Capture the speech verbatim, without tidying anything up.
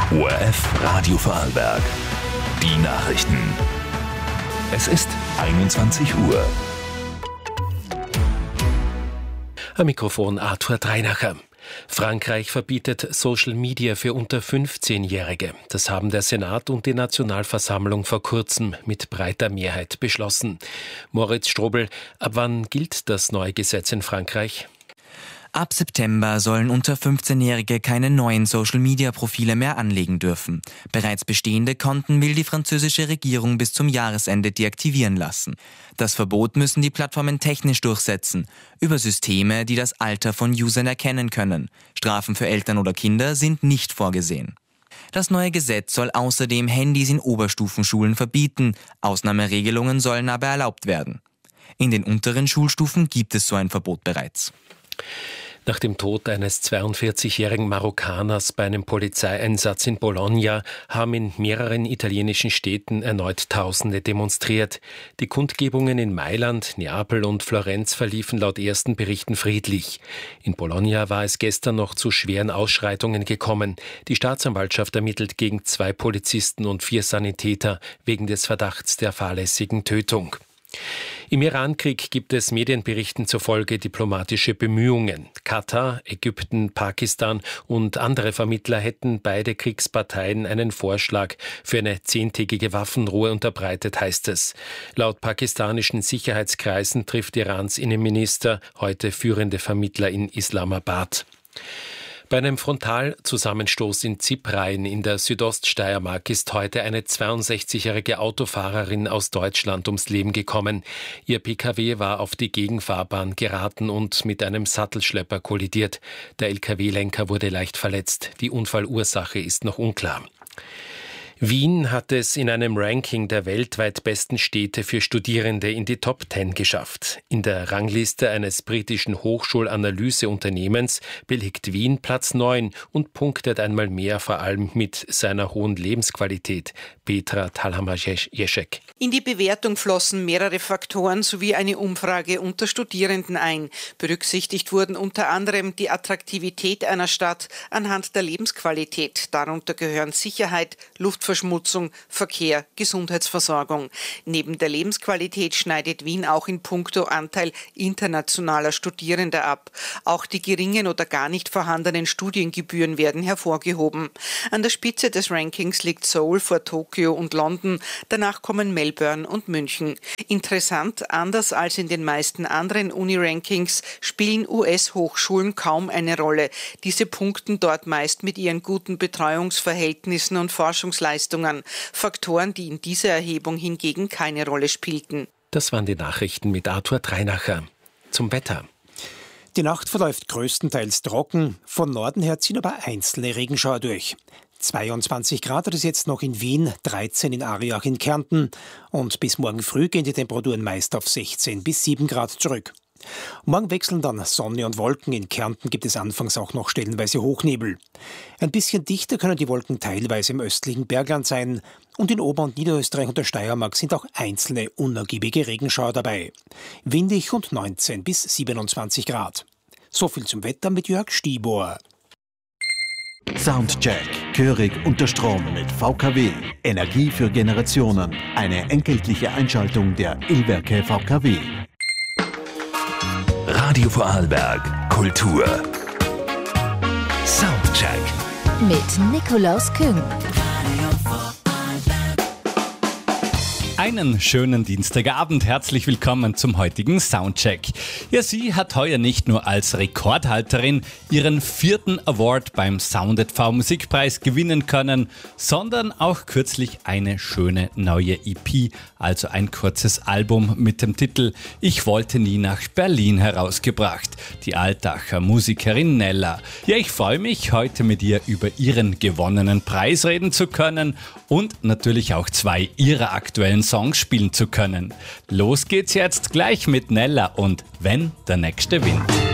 O R F Radio Vorarlberg. Die Nachrichten. Es ist einundzwanzig Uhr. Am Mikrofon Arthur Dreinacher. Frankreich verbietet Social Media für unter fünfzehnjährige. Das haben der Senat und die Nationalversammlung vor kurzem mit breiter Mehrheit beschlossen. Moritz Strobel, ab wann gilt das neue Gesetz in Frankreich? Ab September sollen unter fünfzehnjährige keine neuen Social-Media-Profile mehr anlegen dürfen. Bereits bestehende Konten will die französische Regierung bis zum Jahresende deaktivieren lassen. Das Verbot müssen die Plattformen technisch durchsetzen, über Systeme, die das Alter von Usern erkennen können. Strafen für Eltern oder Kinder sind nicht vorgesehen. Das neue Gesetz soll außerdem Handys in Oberstufenschulen verbieten. Ausnahmeregelungen sollen aber erlaubt werden. In den unteren Schulstufen gibt es so ein Verbot bereits. Nach dem Tod eines zweiundvierzigjährigen Marokkaners bei einem Polizeieinsatz in Bologna haben in mehreren italienischen Städten erneut Tausende demonstriert. Die Kundgebungen in Mailand, Neapel und Florenz verliefen laut ersten Berichten friedlich. In Bologna war es gestern noch zu schweren Ausschreitungen gekommen. Die Staatsanwaltschaft ermittelt gegen zwei Polizisten und vier Sanitäter wegen des Verdachts der fahrlässigen Tötung. Im Irankrieg gibt es Medienberichten zufolge diplomatische Bemühungen. Katar, Ägypten, Pakistan und andere Vermittler hätten beide Kriegsparteien einen Vorschlag für eine zehntägige Waffenruhe unterbreitet, heißt es. Laut pakistanischen Sicherheitskreisen trifft Irans Innenminister heute führende Vermittler in Islamabad. Bei einem Frontalzusammenstoß in Ziprain in der Südoststeiermark ist heute eine zweiundsechzigjährige Autofahrerin aus Deutschland ums Leben gekommen. Ihr P K W war auf die Gegenfahrbahn geraten und mit einem Sattelschlepper kollidiert. Der L K W-Lenker wurde leicht verletzt. Die Unfallursache ist noch unklar. Wien hat es in einem Ranking der weltweit besten Städte für Studierende in die Top Ten geschafft. In der Rangliste eines britischen Hochschulanalyse-Unternehmens belegt Wien Platz neun und punktet einmal mehr vor allem mit seiner hohen Lebensqualität. Petra Talhammer-Jeschek. In die Bewertung flossen mehrere Faktoren sowie eine Umfrage unter Studierenden ein. Berücksichtigt wurden unter anderem die Attraktivität einer Stadt anhand der Lebensqualität. Darunter gehören Sicherheit, Luftverschmutzung, Verkehr, Gesundheitsversorgung. Neben der Lebensqualität schneidet Wien auch in puncto Anteil internationaler Studierender ab. Auch die geringen oder gar nicht vorhandenen Studiengebühren werden hervorgehoben. An der Spitze des Rankings liegt Seoul vor Tokio und London. Danach kommen Melbourne und München. Interessant, anders als in den meisten anderen Uni-Rankings spielen U S-Hochschulen kaum eine Rolle. Diese punkten dort meist mit ihren guten Betreuungsverhältnissen und Forschungsleistungen. Faktoren, die in dieser Erhebung hingegen keine Rolle spielten. Das waren die Nachrichten mit Arthur Dreinacher. Zum Wetter. Die Nacht verläuft größtenteils trocken. Von Norden her ziehen aber einzelne Regenschauer durch. zweiundzwanzig Grad hat es jetzt noch in Wien, dreizehn in Ariach in Kärnten. Und bis morgen früh gehen die Temperaturen meist auf sechzehn bis sieben Grad zurück. Morgen wechseln dann Sonne und Wolken. In Kärnten gibt es anfangs auch noch stellenweise Hochnebel. Ein bisschen dichter können die Wolken teilweise im östlichen Bergland sein. Und in Ober- und Niederösterreich und der Steiermark sind auch einzelne unergiebige Regenschauer dabei. Windig und neunzehn bis siebenundzwanzig Grad. So viel zum Wetter mit Jörg Stibor. Soundcheck. Gehörig unter Strom mit V K W. Energie für Generationen. Eine entgeltliche Einschaltung der Illwerke V K W. Radio Vorarlberg. Kultur. Soundcheck. Mit Nikolaus Küng. Einen schönen Dienstagabend, herzlich willkommen zum heutigen Soundcheck. Ja, sie hat heuer nicht nur als Rekordhalterin ihren vierten Award beim Sound.at V Musikpreis gewinnen können, sondern auch kürzlich eine schöne neue E P, also ein kurzes Album mit dem Titel Ich wollte nie nach Berlin herausgebracht. Die Altacher Musikerin Nella. Ja, ich freue mich, heute mit ihr über ihren gewonnenen Preis reden zu können und natürlich auch zwei ihrer aktuellen Songs spielen zu können. Los geht's jetzt gleich mit Nella und Wenn der nächste Wind.